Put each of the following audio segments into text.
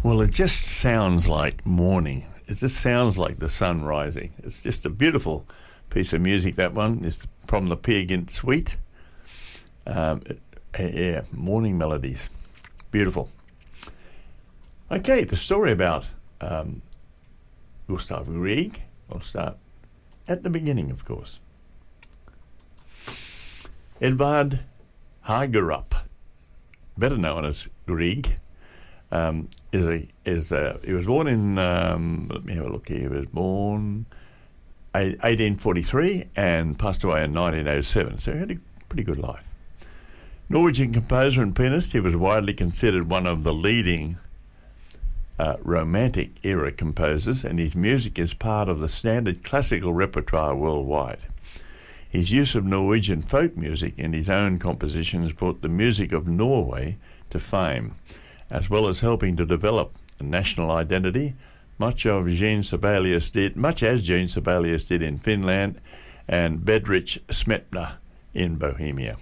Well, it just sounds like morning. It just sounds like the sun rising. It's just a beautiful piece of music, that one. It's from the Peer Gynt Suite. Morning melodies. Beautiful. Okay, the story about Gustav Grieg. We'll start at the beginning, of course. Edvard Hagerup, better known as Grieg, he was born in, let me have a look here, he was born 1843 and passed away in 1907, so he had a pretty good life. Norwegian composer and pianist, he was widely considered one of the leading Romantic era composers, and his music is part of the standard classical repertoire worldwide. His use of Norwegian folk music in his own compositions brought the music of Norway to fame, as well as helping to develop a national identity, much as Jean Sibelius did in Finland and Bedřich Smetana in Bohemia.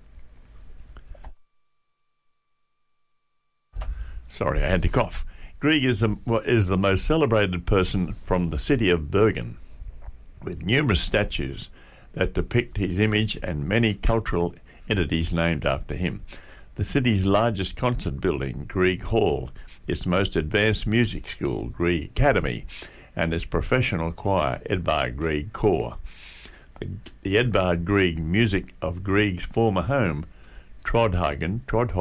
Sorry, I had to cough. Grieg is the most celebrated person from the city of Bergen, with numerous statues that depict his image and many cultural entities named after him. The city's largest concert building, Grieg Hall, its most advanced music school, Grieg Academy, and its professional choir, Edvard Grieg Corps. The Edvard Grieg music of Grieg's former home, Trollhagen,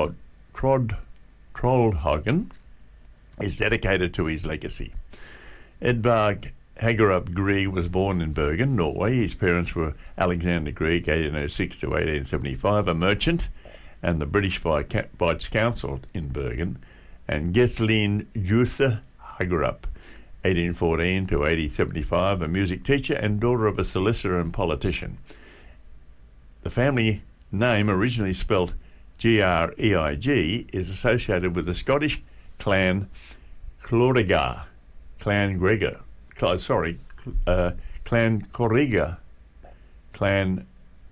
is dedicated to his legacy. Edvard Hagerup Grieg was born in Bergen, Norway. His parents were Alexander Grieg, 1806 to 1875, a merchant, and the British Vice Consul in Bergen, and Gesline Juthe Hagerup, 1814 to 1875, a music teacher and daughter of a solicitor and politician. The family name, originally spelt Greig, is associated with the Scottish clan Clan Corrigan, Clan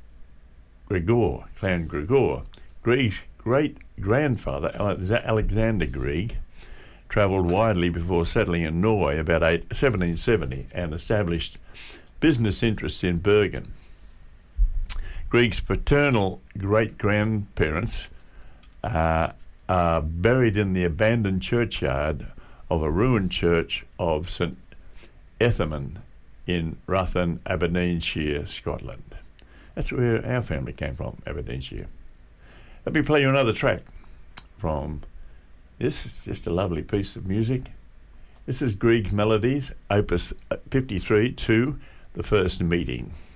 Gregor. Grieg's great-grandfather, Alexander Grieg, travelled widely before settling in Norway about 1770 and established business interests in Bergen. Grieg's paternal great-grandparents are buried in the abandoned churchyard of a ruined church of St. Ethelman in Ruthin, Aberdeenshire, Scotland. That's where our family came from, Aberdeenshire. Let me play you another track from this. It's just a lovely piece of music. This is Grieg's Melodies, Opus 53 to The First Meeting.